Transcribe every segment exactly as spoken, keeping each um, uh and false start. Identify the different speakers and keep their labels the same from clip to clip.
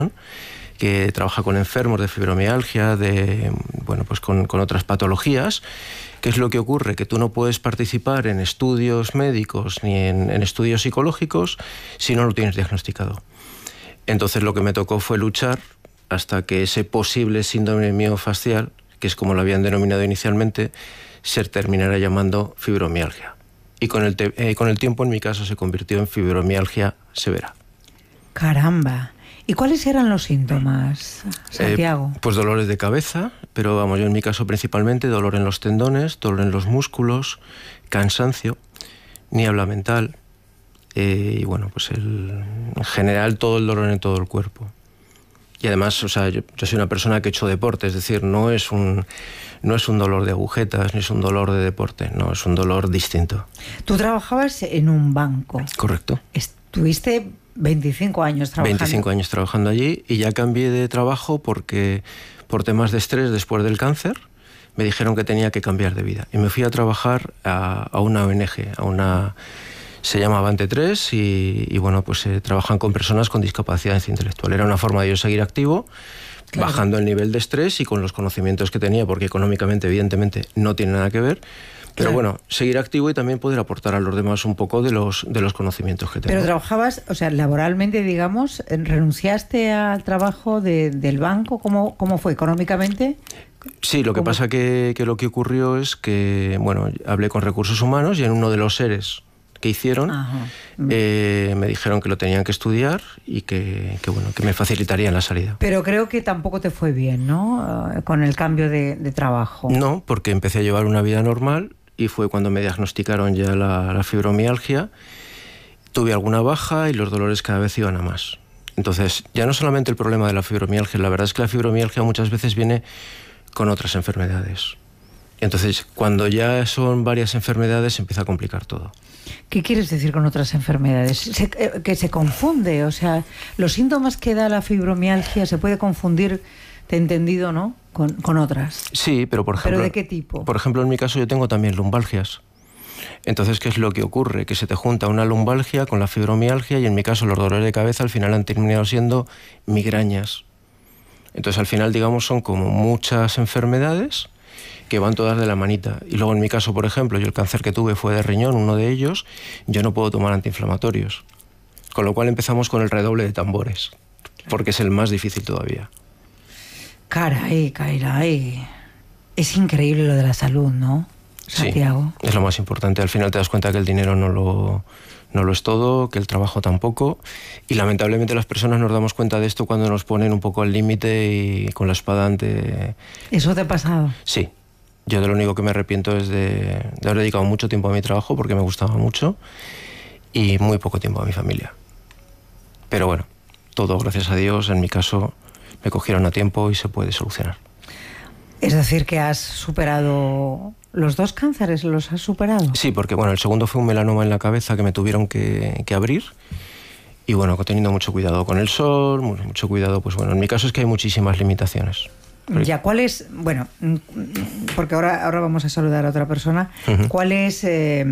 Speaker 1: que trabaja con enfermos de fibromialgia, de, bueno, pues con, con otras patologías. ¿Qué es lo que ocurre? Que tú no puedes participar en estudios médicos ni en, en estudios psicológicos si no lo tienes diagnosticado. Entonces lo que me tocó fue luchar hasta que ese posible síndrome miofascial, que es como lo habían denominado inicialmente, se terminara llamando fibromialgia. Y con el, te eh, con el tiempo, en mi caso, se convirtió en fibromialgia severa.
Speaker 2: ¡Caramba! ¿Y cuáles eran los síntomas, Santiago?
Speaker 1: Eh, pues dolores de cabeza, pero vamos, yo en mi caso principalmente dolor en los tendones, dolor en los músculos, cansancio, niebla mental eh, y bueno, pues el, en general todo el dolor en todo el cuerpo. Y además, o sea, yo, yo soy una persona que he hecho deporte, es decir, no es un, no es un dolor de agujetas, ni es un dolor de deporte, no, es un dolor distinto.
Speaker 2: Tú trabajabas en un banco.
Speaker 1: Correcto.
Speaker 2: Estuviste veinticinco años trabajando.
Speaker 1: veinticinco años trabajando allí y ya cambié de trabajo porque por temas de estrés después del cáncer me dijeron que tenía que cambiar de vida. Y me fui a trabajar a, a una O N G, a una... se llama Avante tres y, y bueno, pues eh, trabajan con personas con discapacidad intelectual. Era una forma de yo seguir activo, claro, bajando el nivel de estrés y con los conocimientos que tenía, porque económicamente, evidentemente, no tiene nada que ver. Pero claro, bueno, seguir activo y también poder aportar a los demás un poco de los, de los conocimientos que tengo.
Speaker 2: Pero trabajabas, o sea, laboralmente, digamos, ¿renunciaste al trabajo de, del banco? ¿Cómo, cómo fue económicamente?
Speaker 1: Sí, lo que
Speaker 2: ¿Cómo?
Speaker 1: pasa que, que lo que ocurrió es que, bueno, hablé con recursos humanos y en uno de los seres que hicieron, eh, me dijeron que lo tenían que estudiar y que, que, bueno, que me facilitarían la salida.
Speaker 2: Pero creo que tampoco te fue bien, ¿no? Uh, con el cambio de, de trabajo.
Speaker 1: No, porque empecé a llevar una vida normal y fue cuando me diagnosticaron ya la, la fibromialgia. Tuve alguna baja y los dolores cada vez iban a más. Entonces, ya no solamente el problema de la fibromialgia, la verdad es que la fibromialgia muchas veces viene con otras enfermedades. Entonces, cuando ya son varias enfermedades, se empieza a complicar todo.
Speaker 2: ¿Qué quieres decir con otras enfermedades? Se, eh, que se confunde, o sea, los síntomas que da la fibromialgia se puede confundir, te he entendido, ¿no?, con, con otras.
Speaker 1: Sí, pero por ejemplo...
Speaker 2: ¿Pero de qué tipo?
Speaker 1: Por ejemplo, en mi caso yo tengo también lumbalgias. Entonces, ¿qué es lo que ocurre? Que se te junta una lumbalgia con la fibromialgia y en mi caso los dolores de cabeza al final han terminado siendo migrañas. Entonces, al final, digamos, son como muchas enfermedades que van todas de la manita. Y luego en mi caso, por ejemplo, yo el cáncer que tuve fue de riñón, uno de ellos, yo no puedo tomar antiinflamatorios. Con lo cual empezamos con el redoble de tambores, porque es el más difícil todavía.
Speaker 2: Caray, caray. Es increíble lo de la salud, ¿no, Santiago?
Speaker 1: Sí, es lo más importante. Al final te das cuenta que el dinero no lo, no lo es todo, que el trabajo tampoco. Y lamentablemente las personas nos damos cuenta de esto cuando nos ponen un poco al límite y con la espada ante...
Speaker 2: ¿Eso te ha pasado?
Speaker 1: Sí. Yo de lo único que me arrepiento es de, de haber dedicado mucho tiempo a mi trabajo porque me gustaba mucho y muy poco tiempo a mi familia. Pero bueno, todo gracias a Dios, en mi caso me cogieron a tiempo y se puede solucionar.
Speaker 2: Es decir, que has superado los dos cánceres, ¿los has superado?
Speaker 1: Sí, porque bueno, el segundo fue un melanoma en la cabeza que me tuvieron que, que abrir y bueno, teniendo mucho cuidado con el sol, mucho cuidado, pues bueno, en mi caso es que hay muchísimas limitaciones.
Speaker 2: Ya, ¿cuál es, bueno, porque ahora, ahora vamos a saludar a otra persona, uh-huh. ¿Cuál es eh,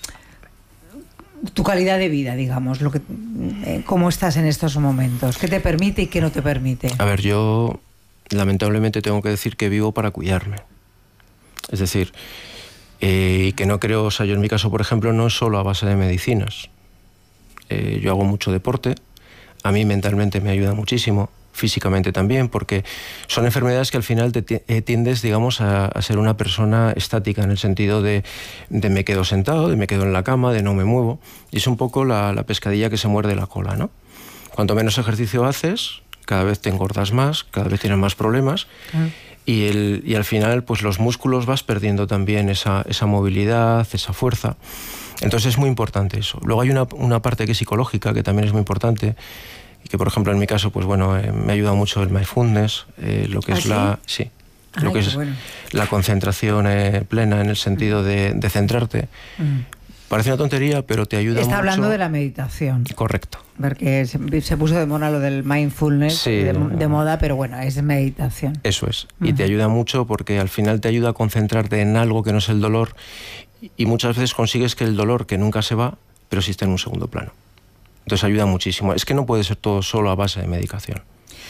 Speaker 2: tu calidad de vida, digamos, lo que, eh, cómo estás en estos momentos? ¿Qué te permite y qué no te permite?
Speaker 1: A ver, yo lamentablemente tengo que decir que vivo para cuidarme. Es decir, eh, y que no creo, o sea, yo en mi caso, por ejemplo, no es solo a base de medicinas. Eh, yo hago mucho deporte, a mí mentalmente me ayuda muchísimo, físicamente también, porque son enfermedades que al final te tiendes, digamos, a, a ser una persona estática, en el sentido de, de me quedo sentado, de me quedo en la cama, de no me muevo, y es un poco la, la pescadilla que se muerde la cola, ¿no? Cuanto menos ejercicio haces, cada vez te engordas más, cada vez tienes más problemas, ah. y, el, y al final, pues los músculos vas perdiendo también esa, esa movilidad, esa fuerza. Entonces es muy importante eso. Luego hay una, una parte que es psicológica, que también es muy importante, y que por ejemplo en mi caso pues bueno eh, me ayuda mucho el mindfulness, eh, lo que ¿Ah, es sí? la sí Ay, lo que es bueno. la concentración eh, plena, en el sentido de, de centrarte. Mm. Parece una tontería, pero te ayuda
Speaker 2: Está
Speaker 1: mucho.
Speaker 2: Está hablando de la meditación.
Speaker 1: Correcto.
Speaker 2: Porque se, se puso de moda lo del mindfulness, sí, de, de moda, pero bueno, es meditación.
Speaker 1: Eso es. Uh-huh. Y te ayuda mucho porque al final te ayuda a concentrarte en algo que no es el dolor, y muchas veces consigues que el dolor, que nunca se va, pero sí está en un segundo plano. Entonces ayuda muchísimo. Es que no puede ser todo solo a base de medicación.